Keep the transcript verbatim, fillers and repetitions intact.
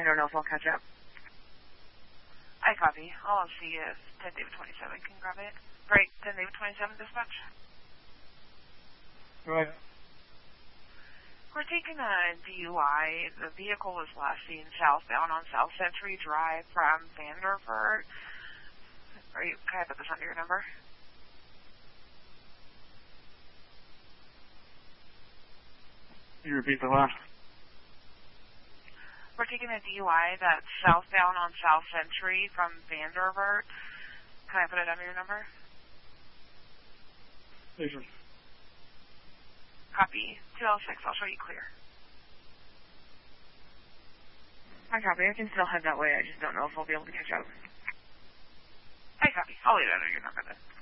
don't know if I'll catch up. I copy. I'll see if ten David twenty-seven can grab it. Right, ten David twenty-seven dispatch. Right. We're taking a D U I. The vehicle was last seen southbound on South Century Drive from Vanderbilt. Are you, can I put this under your number? Can you repeat the last? We're taking a D U I that's southbound on South Century from Vanderbilt. Can I put it under your number? Station. Copy. two oh six, I'll show you clear. I copy. I can still head that way. I just don't know if I'll be able to catch up. I copy. I'll leave it under your number then.